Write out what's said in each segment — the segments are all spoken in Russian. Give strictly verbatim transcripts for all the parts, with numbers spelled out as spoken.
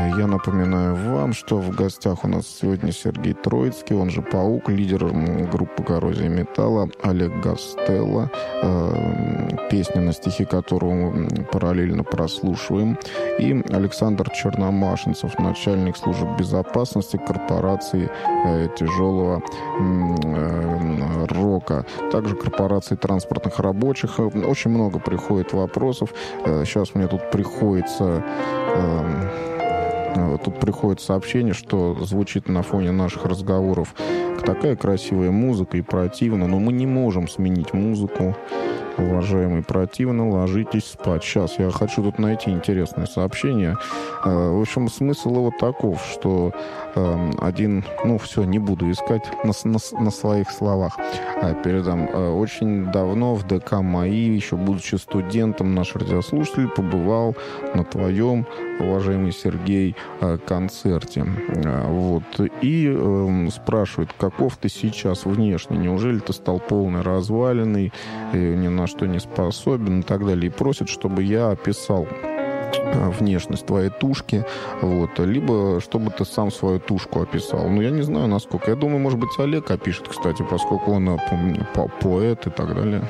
Я напоминаю вам, что в гостях у нас сегодня Сергей Троицкий, он же Паук, лидер группы «Коррозия металла», Олег Гастелло, песня, на стихи которого мы параллельно прослушиваем, и Александр Черномашинцев, начальник службы безопасности корпорации тяжелого рока, также корпорации транспортных рабочих. Очень много приходит вопросов. Сейчас мне тут приходится... Тут приходит сообщение, что звучит на фоне наших разговоров такая красивая музыка и противно, но мы не можем сменить музыку. Уважаемый, противно, ложитесь спать. Сейчас я хочу тут найти интересное сообщение. В общем, смысл его таков, что один... Ну, все, не буду искать на, на, на своих словах. Передам. Очень давно в ДК МАИ, еще будучи студентом, наш радиослушатель побывал на твоем, уважаемый Сергей, концерте. Вот. И э, спрашивает, каков ты сейчас внешне? Неужели ты стал полный разваленный, ни на что не способен и так далее? И просит, чтобы я описал внешность твоей тушки, вот, либо чтобы ты сам свою тушку описал. Ну, я не знаю, насколько. Я думаю, может быть, Олег опишет, кстати, поскольку он по поэт и так далее.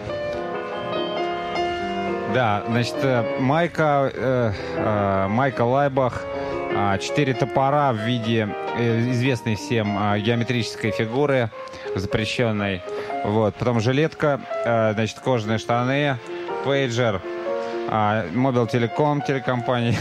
Да, значит, Майка, э, э, Майка Лайбах, э, четыре топора в виде э, известной всем э, геометрической фигуры, запрещенной. Вот, потом жилетка, э, значит, кожаные штаны, пейджер, Мобил Телеком, телекомпания.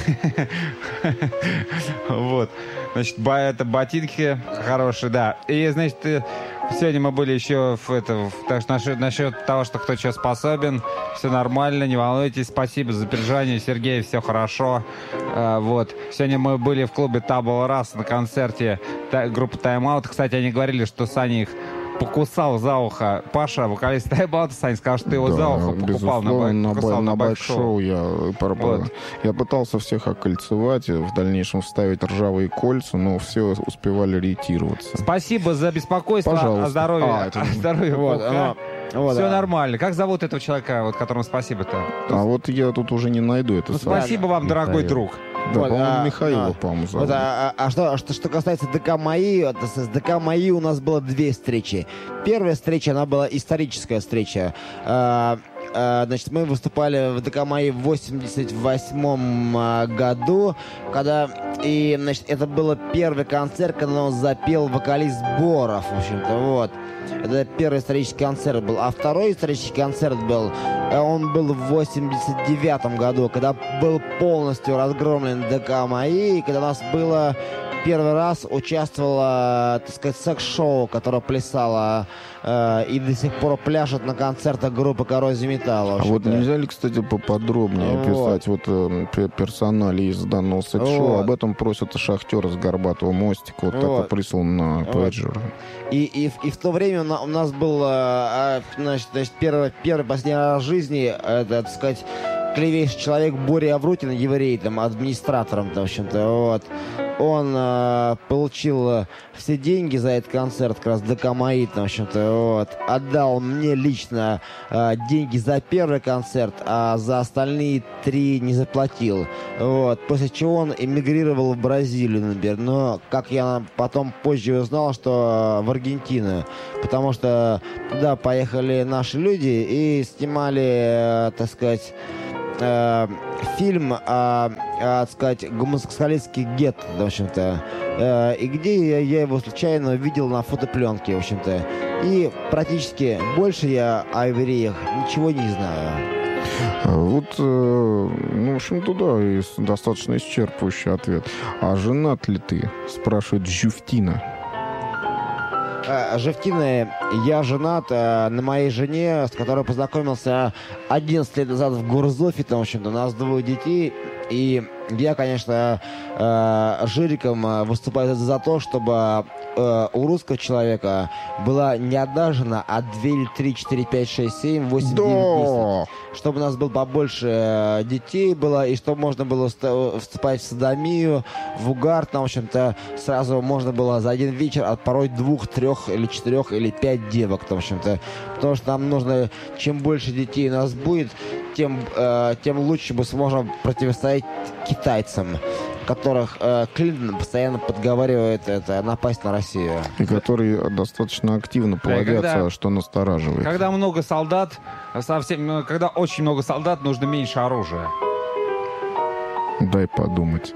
Вот. Значит, это ботинки хорошие, да. И, значит, сегодня мы были еще в это, так что насчет, насчет того, что кто что способен, все нормально, не волнуйтесь. Спасибо за поддержание, Сергей, все хорошо. Вот. Сегодня мы были в клубе Табула Раса на концерте группы Time Out. Кстати, они говорили, что Саня их покусал за ухо. Паша, вокалист Тайбаута, Сань, сказал, что ты его да, за ухо покупал на, бай, на, покусал на, на байк-шоу. Я, вот. я пытался всех окольцевать, в дальнейшем вставить ржавые кольца, но все успевали ретироваться. Спасибо за беспокойство. Пожалуйста. О здоровье. А, это... О здоровье. Вот, оно, вот, все да. нормально. Как зовут этого человека, вот, которому спасибо-то? А вот я тут уже не найду это. Ну, спасибо вам, Михаил. дорогой друг. Да, вот, по-моему, а, Михаила, а, по-моему, зовут. Вот, а, а, а что, что, что касается ДК МАИ, вот, с ДК МАИ у нас было две встречи. Первая встреча, она была историческая встреча. А, а, значит, мы выступали в ДК МАИ в восемьдесят восьмом а, году, когда, и, значит, это был первый концерт, когда он запел вокалист Боров, в общем-то, вот. Это первый исторический концерт был. А второй исторический концерт был, он был в восемьдесят девятом году, когда был полностью разгромлен ДК МАИ, и когда у нас было первый раз участвовала, так сказать, секс-шоу, которое плясало э, и до сих пор пляшет на концертах группы «Коррозия металла». А вот нельзя ли, кстати, поподробнее вот. описать вот э, персонали из данного секс-шоу? Вот. Об этом просят шахтеры с Горбатого мостика. Вот, вот. Так и прислан на вот. пейджер. И, и, и в то время у нас был, э, значит, значит, первый, первый последний раз в жизни, это, так сказать, клевейший человек Боря Аврутин, еврей, там, администратором, в общем-то, вот. Он э, получил э, все деньги за этот концерт, как раз ДК МАИ, в общем-то, вот. Отдал мне лично э, деньги за первый концерт, а за остальные три не заплатил. Вот. После чего он эмигрировал в Бразилию, например. Но, как я потом позже узнал, что в Аргентину. Потому что туда поехали наши люди и снимали, э, так сказать, э, фильм о, о, так сказать, гомосексуалистских гетто, в общем-то, э, и где я, я его случайно увидел на фотопленке, в общем-то, и практически больше я о евреях ничего не знаю. Вот, э, ну, в общем-то, да, достаточно исчерпывающий ответ. А женат ли ты? Спрашивает Жюфтина. Жевтина, я женат э, на моей жене, с которой познакомился одиннадцать лет назад в Гурзофе, там, в общем-то, у нас двое детей, и я, конечно, э, жириком выступаю за то, чтобы э, у русского человека была не одна жена, а две или три, четыре, пять, шесть, семь, восемь, да. девять, десять. Чтобы у нас было побольше э, детей было, и чтобы можно было вступать в содомию, в угар, там, в общем-то, сразу можно было за один вечер от порой двух, трех или четырех или пять девок, там, в общем-то. Потому что нам нужно, чем больше детей у нас будет, тем, э, тем лучше мы сможем противостоять китайцам. которых э, Клинтон постоянно подговаривает это, напасть на Россию. И которые достаточно активно плодятся, когда, что настораживает. Когда много солдат, совсем, когда очень много солдат, нужно меньше оружия. Дай подумать.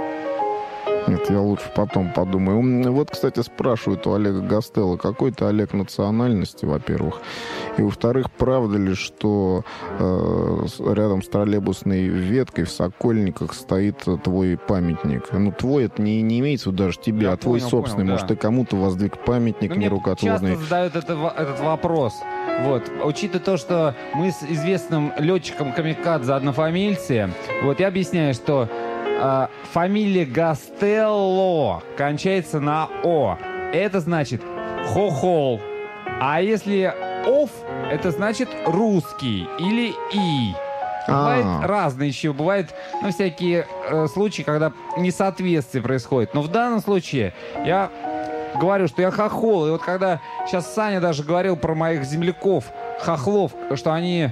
Нет, я лучше потом подумаю. Вот, кстати, спрашивают у Олега Гастелло, какой ты, Олег, национальности, во-первых. И, во-вторых, правда ли, что э, рядом с троллейбусной веткой в Сокольниках стоит твой памятник? Ну, твой, это не, не имеется в виду даже тебе, я а твой понял, собственный. Понял, Может, да. ты кому-то воздвиг памятник нерукотворный. Часто задают это, этот вопрос. Вот. Учитывая то, что мы с известным летчиком камикадзе однофамильцы, вот я объясняю, что э, фамилия Гастелло кончается на О. Это значит хохол. А если Ов, это значит русский или И. Бывает А-а-а. разные еще. Бывают ну, всякие э, случаи, когда несоответствие происходит. Но в данном случае я говорю, что я хохол. И вот когда сейчас Саня даже говорил про моих земляков, хохлов, что они...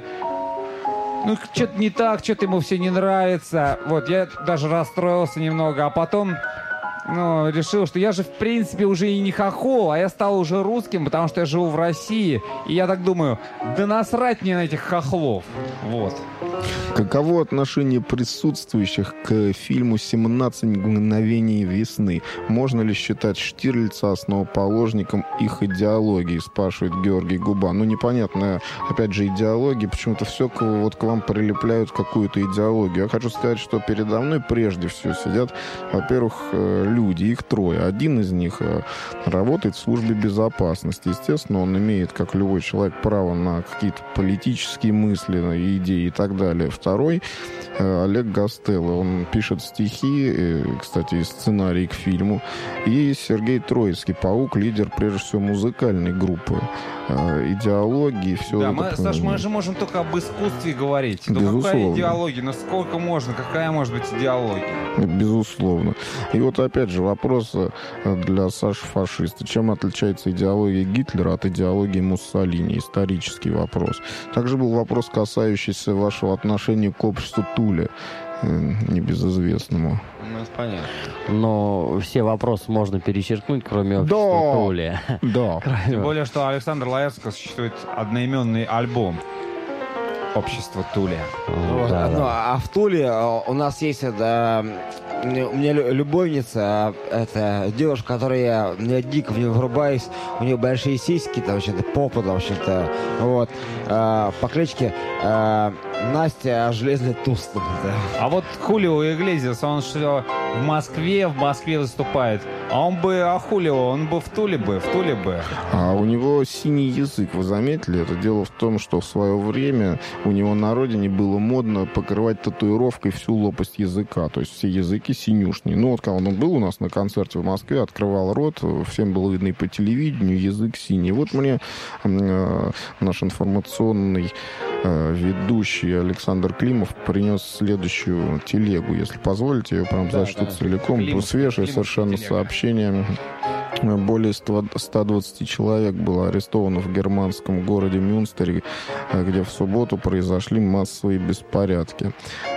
Ну, что-то не так, что-то ему все не нравится. Вот, я даже расстроился немного. А потом... Ну, решил, что я же, в принципе, уже и не хохол, а я стал уже русским, потому что я живу в России. И я так думаю, да насрать мне на этих хохлов. Вот. Каково отношение присутствующих к фильму «семнадцать мгновений весны»? Можно ли считать Штирлица основоположником их идеологии, спрашивает Георгий Губа. Ну, непонятно, опять же, идеология. Почему-то все к, вот к вам прилепляют какую-то идеологию. Я хочу сказать, что передо мной прежде всего сидят, во-первых, люди, их трое. Один из них работает в службе безопасности. Естественно, он имеет, как любой человек, право на какие-то политические мысли, идеи и так далее. Второй Олег Гастелло. Он пишет стихи, кстати, и сценарий к фильму. И Сергей Троицкий, Паук, лидер, прежде всего, музыкальной группы. Идеологии, все да, это. Мы, Саш, мы же можем только об искусстве говорить. Ну какая идеология? Ну сколько можно? Какая может быть идеология? Безусловно. И вот опять же вопрос для Саши фашиста. Чем отличается идеология Гитлера от идеологии Муссолини? Исторический вопрос. Также был вопрос, касающийся вашего отношения к обществу Туле, небезызвестному. Ну, понятно. Но все вопросы можно перечеркнуть, кроме общества да. Туле. Да. Тем более, что Александр Лаевский существует одноименный альбом «Общество Туле». Вот. Да, ну, да. А в Туле у нас есть это... У меня любовница, это девушка, которая я, я дико в нее врубаюсь, у нее большие сиськи, там, вообще-то, попа, там, вообще-то, вот, а, по кличке а, Настя Железный Туз. Да. А вот Хулио Иглезиас, он что, в Москве, в Москве выступает, а он бы, а Хулио, он бы в Туле бы, в Туле бы. А у него синий язык, вы заметили? Это дело в том, что в свое время у него на родине было модно покрывать татуировкой всю лопасть языка, то есть все языки синюшные. Ну вот когда он был у нас на концерте в Москве, открывал рот, всем было видно и по телевидению, язык синий. Вот мне э, наш информационный э, ведущий Александр Климов принес следующую телегу. Если позволите, я прям да, зачту да. целиком. Климов, Свежее Климов, совершенно телега. сообщение. Более ста двадцати человек было арестовано в германском городе Мюнстере, где в субботу произошли массовые беспорядки.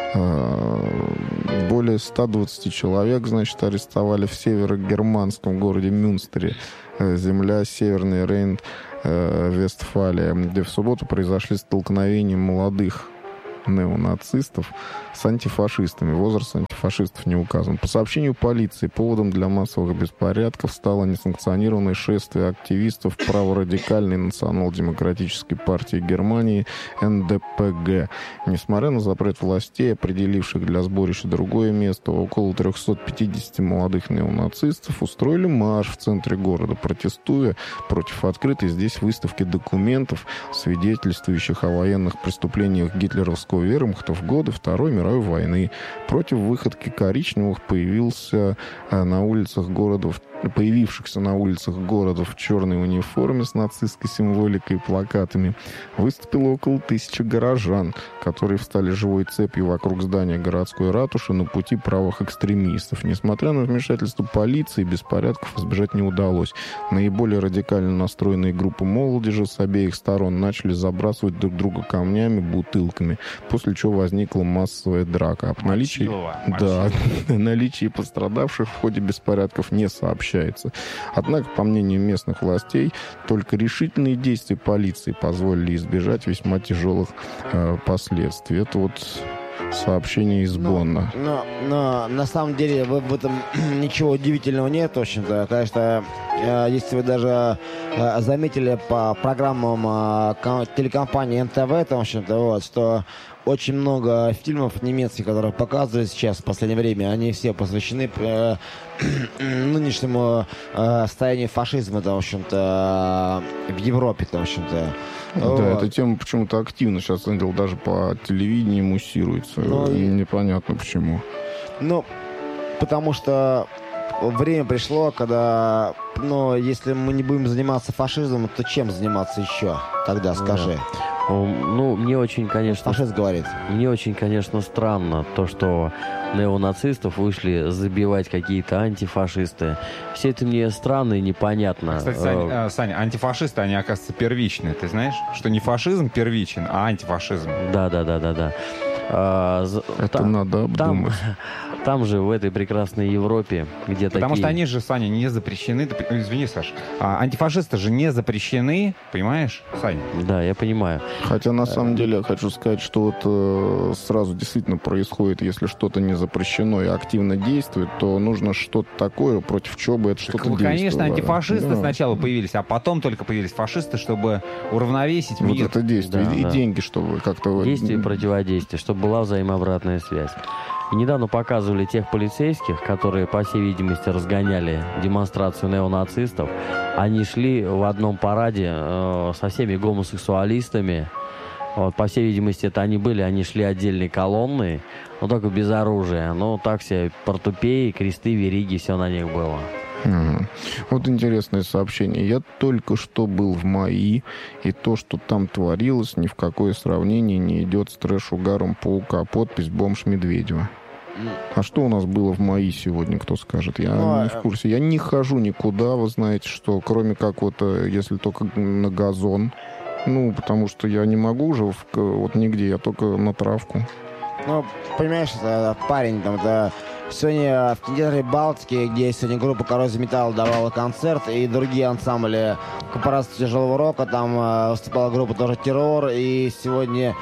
Более ста двадцати человек, значит, арестовали в северогерманском городе Мюнстере, земля Северный Рейн-Вестфалия, где в субботу произошли столкновения молодых неонацистов с антифашистами. Возраст антифашистов не указан. По сообщению полиции, поводом для массовых беспорядков стало несанкционированное шествие активистов праворадикальной национал-демократической партии Германии эн дэ пэ гэ. Несмотря на запрет властей, определивших для сборища другое место, около трёхсот пятидесяти молодых неонацистов устроили марш в центре города, протестуя против открытой здесь выставки документов, свидетельствующих о военных преступлениях гитлеровского вермахта в годы Второй мировой войны. Против выходки коричневых появился на улицах города, появившихся на улицах города в черной униформе с нацистской символикой и плакатами выступило около тысячи горожан, которые встали живой цепью вокруг здания городской ратуши на пути правых экстремистов. Несмотря на вмешательство полиции, беспорядков избежать не удалось. Наиболее радикально настроенные группы молодежи с обеих сторон начали забрасывать друг друга камнями, бутылками. после чего возникла массовая драка. О наличии, да, о наличии пострадавших в ходе беспорядков не сообщается. Однако, по мнению местных властей, только решительные действия полиции позволили избежать весьма тяжелых э, последствий. Это вот сообщение из Бонна. Но, но, но на самом деле в, в этом ничего удивительного нет, в общем-то. Конечно, э, если вы даже э, заметили по программам э, ком- телекомпании эн тэ вэ, там, в общем-то, вот, что очень много фильмов немецких, которые показывают сейчас в последнее время, они все посвящены э, нынешнему э, состоянию фашизма, там, в общем-то, в Европе, там, в общем-то. Да, вот. эта тема почему-то активно сейчас, я видел, даже по телевидению муссируется. Ну, непонятно почему. Ну, потому что время пришло, когда, ну, если мы не будем заниматься фашизмом, то чем заниматься еще тогда, скажи? Ну, мне очень, конечно... Фашист говорит. Мне очень, конечно, странно то, что неонацистов вышли забивать какие-то антифашисты. Все это мне странно и непонятно. Кстати, Сань, э, Саня, антифашисты, они, оказывается, первичные. Ты знаешь, что не фашизм первичен, а антифашизм. Да-да-да-да-да. А, это там, надо обдумать. Там, там же, в этой прекрасной Европе, где Потому такие... что они же, Саня, не запрещены. Ты, извини, Саш. А, антифашисты же не запрещены, понимаешь, Саня? Да, я понимаю. Хотя, на самом деле, я хочу сказать, что вот э, сразу действительно происходит, если что-то не запрещено и активно действует, то нужно что-то такое, против чего бы это Так, что-то ну, действовало. конечно, антифашисты да. сначала появились, а потом только появились фашисты, чтобы уравновесить Вот мир. это действие. Да, и, да. и деньги, чтобы как-то... Действие и противодействие, чтобы была взаимообратная связь. И недавно показывали тех полицейских, которые, по всей видимости, разгоняли демонстрацию неонацистов. Они шли в одном параде э, со всеми гомосексуалистами. Вот, по всей видимости, это они были, они шли отдельной колонной, но только без оружия. Ну, так все портупеи, кресты, вериги, все на них было. Угу. Вот интересное сообщение. Я только что был в МАИ, и то, что там творилось, ни в какое сравнение не идет с трэш-угаром Паука. Подпись «Бомж Медведева». А что у нас было в МАИ сегодня, кто скажет? Я ну, не в курсе. Я не хожу никуда, вы знаете, что, кроме как вот, если только на газон. Ну, потому что я не могу уже в, вот нигде, я только на травку. Ну, понимаешь, это парень там, это... Сегодня в кинотеатре Балтики, где сегодня группа «Коррозия металла» давала концерт, и другие ансамбли корпорации тяжелого рока, там э, выступала группа тоже «Террор», и сегодня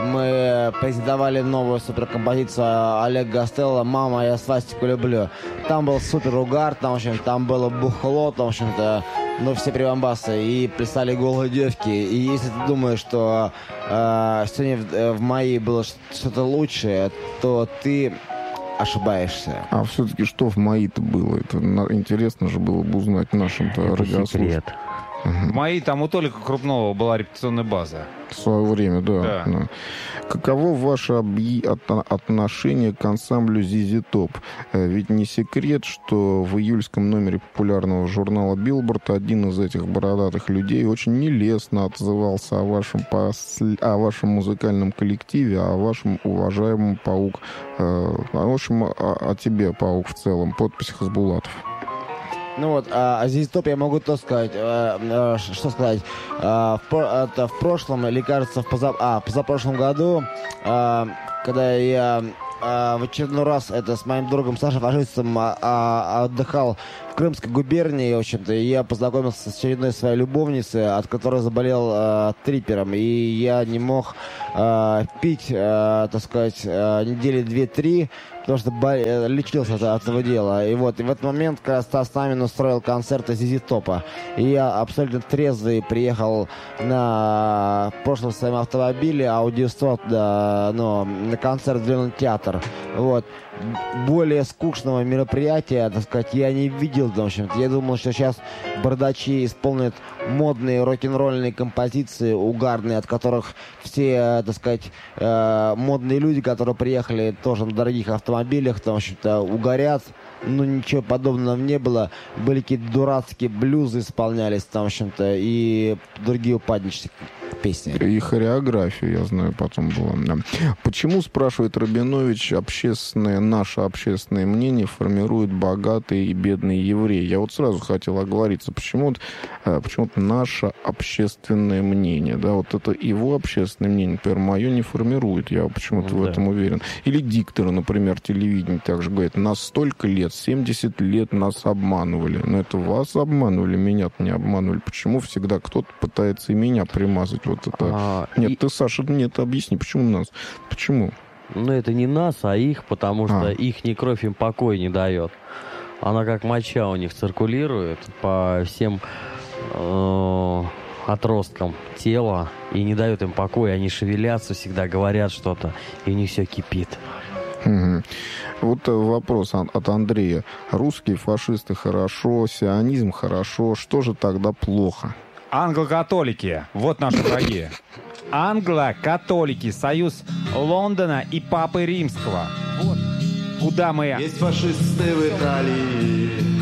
мы презентовали новую суперкомпозицию Олега Гастелло «Мама, я свастику люблю». Там был супер угар, там, в общем, там было бухло, там, в общем-то, ну, все прибамбасы, и плясали голые девки. И если ты думаешь, что э, сегодня в, в МАИ было что-то лучшее, то ты... ошибаешься. А все-таки что в МАИ-то было? Это интересно же было бы узнать нашим-то радиослушателям. В МАИ там у Толика Крупного была репетиционная база. В свое время, да. Да. да. Каково ваше объ... от... отношение к ансамблю зет зет Top? Ведь не секрет, что в июльском номере популярного журнала Billboard один из этих бородатых людей очень нелестно отзывался о вашем, пос... о вашем музыкальном коллективе, о вашем уважаемом Паук. Э, в общем, о... о тебе, Паук, в целом. Подпись Хасбулатов. Ну вот, а зет зет Top я могу то сказать, э, э, что сказать, э, в, это в прошлом, или кажется, в поза, а, позапрошлом году, э, когда я э, в очередной раз это с моим другом Сашей Фашистом э, э, отдыхал в Крымской губернии, в общем-то, и я познакомился с очередной своей любовницей, от которой заболел э, трипером, и я не мог э, пить, э, так сказать, э, недели две-три, потому что бо- лечился от, от этого дела. И вот, и в этот момент как раз Стас Намин устроил концерт зет зет Top. И я абсолютно трезвый приехал на в прошлом своем автомобиле Audi сто да, ну, на концерт в Зеленый театр. Вот. Более скучного мероприятия, так сказать, я не видел. В общем, я думал, что сейчас бардачи исполнят модные рок-н-ролльные композиции, угарные, от которых все, так сказать, э, модные люди, которые приехали тоже на дорогих автомобилях, там, в общем-то, угорят. ну, ничего подобного не было. Были какие-то дурацкие блюзы исполнялись там, в общем-то, и другие упаднические песни. И хореографию, я знаю, потом было. Да. Почему, спрашивает Рабинович, общественное, наше общественное мнение формирует богатые и бедные евреи? Я вот сразу хотел оговориться, почему, почему наше общественное мнение, да, вот это его общественное мнение, например, мое не формирует, я почему-то в Да. этом уверен. Или дикторы, например, телевидение также говорят, нас столько лет, семьдесят лет нас обманывали. Но это вас обманывали, меня-то не обманывали. Почему всегда кто-то пытается и меня примазать? Вот это. А, Нет, и- ты, Саша, нет, объясни, почему нас? Почему? Ну, это не нас, а их, потому что А. их ни кровь им покоя не дает. Она как моча у них циркулирует по всем э, отросткам тела и не дает им покоя. Они шевелятся, всегда говорят что-то, и у них все кипит. Мгм. Вот э, вопрос от от Андрея. Русские фашисты хорошо, сионизм хорошо. Что же тогда плохо? Англо-католики. Вот наши враги. Англо-католики. Союз Лондона и Папы Римского. Вот куда мы... Есть фашисты в Италии,